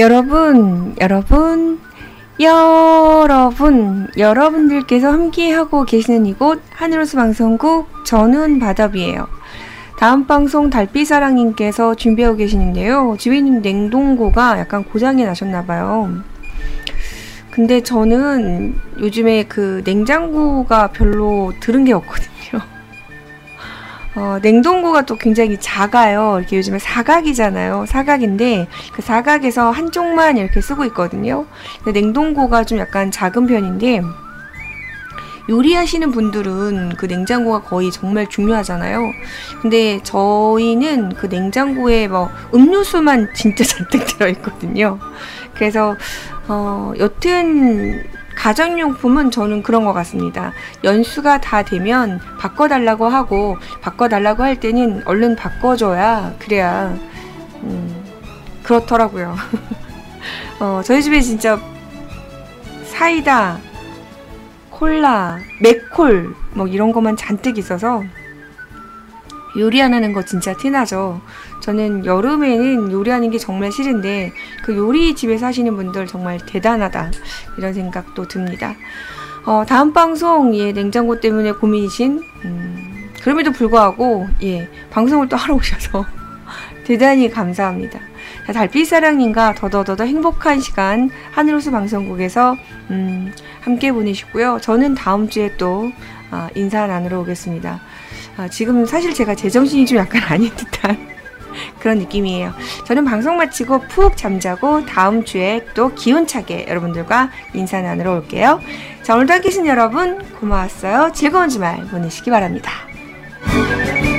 여러분들께서 함께하고 계시는 이곳 하늘호수 방송국, 저는 바답이에요. 다음 방송 달빛사랑님께서 준비하고 계시는데요. 집에 있는 냉동고가 약간 고장이 나셨나봐요. 근데 저는 요즘에 그 냉장고가 별로 들은 게 없거든요. 냉동고가 또 굉장히 작아요. 이렇게 요즘에 사각이잖아요. 사각인데 그 사각에서 한쪽만 이렇게 쓰고 있거든요. 근데 냉동고가 좀 약간 작은 편인데, 요리하시는 분들은 그 냉장고가 거의 정말 중요하잖아요. 근데 저희는 그 냉장고에 뭐 음료수만 진짜 잔뜩 들어있거든요. 그래서 여튼 가정용품은 저는 그런 것 같습니다. 연수가 다 되면 바꿔달라고 하고, 바꿔달라고 할 때는 얼른 바꿔줘야, 그래야 그렇더라고요. 저희 집에 진짜 사이다, 콜라, 맥콜 뭐 이런 것만 잔뜩 있어서 요리 안 하는 거 진짜 티나죠. 저는 여름에는 요리하는 게 정말 싫은데 그 요리 집에서 하시는 분들 정말 대단하다, 이런 생각도 듭니다. 다음 방송, 냉장고 때문에 고민이신 그럼에도 불구하고 방송을 또 하러 오셔서 대단히 감사합니다. 자, 달빛사랑님과 더더더 행복한 시간 하늘호수 방송국에서 함께 보내시고요. 저는 다음 주에 또 인사 나누러 오겠습니다. 지금 사실 제가 제정신이 좀 약간 아닌 듯한 그런 느낌이에요. 저는 방송 마치고 푹 잠자고 다음 주에 또 기운차게 여러분들과 인사 나누러 올게요. 자, 오늘도 함께 해주신 여러분 고마웠어요. 즐거운 주말 보내시기 바랍니다.